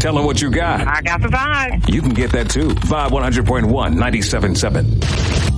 Tell them what you got. I got the vibe. You can get that too. Vibe 100.1, 97.7.